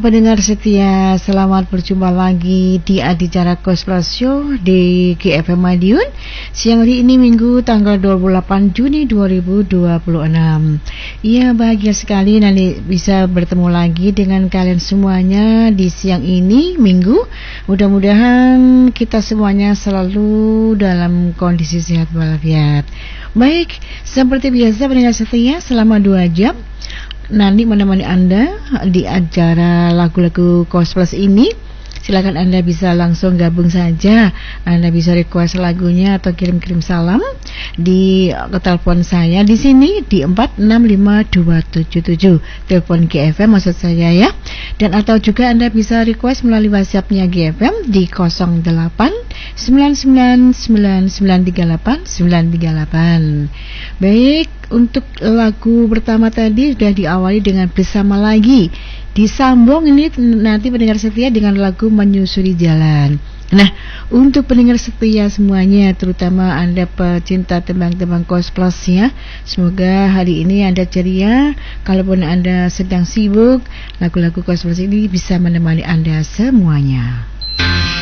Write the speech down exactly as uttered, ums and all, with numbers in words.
pendengar setia, selamat berjumpa lagi di acara Gospel Show di G F M Madiun. Siang hari ini Minggu tanggal dua puluh delapan Juni dua ribu dua puluh enam. Iya, bahagia sekali nanti bisa bertemu lagi dengan kalian semuanya di siang ini Minggu. Mudah-mudahan kita semuanya selalu dalam kondisi sehat walafiat. Baik, seperti biasa pendengar setia, selama dua jam nanti menemani Anda di acara lagu-lagu gospel ini. Silakan Anda bisa langsung gabung saja. Anda bisa request lagunya atau kirim-kirim salam di telepon saya di sini di empat enam lima dua tujuh tujuh. Telepon G F M maksud saya ya. Dan atau juga Anda bisa request melalui WhatsApp-nya G F M di nol delapan sembilan sembilan sembilan sembilan tiga delapan sembilan tiga delapan. Baik, untuk lagu pertama tadi sudah diawali dengan Bersama Lagi. Disambung ini nanti pendengar setia dengan lagu Menyusuri Jalan. Nah, untuk pendengar setia semuanya, terutama Anda pecinta tembang-tembang gospel ya, semoga hari ini Anda ceria. Kalaupun Anda sedang sibuk, lagu-lagu gospel ini bisa menemani Anda semuanya.